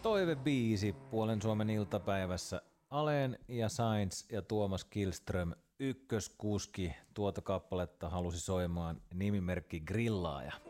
Toivebiisi Puolen Suomen iltapäivässä. Aleen ja Sainz ja Tuomas Killström, ykköskuski, tuota kappaletta halusi soimaan nimimerkki Grillaaja.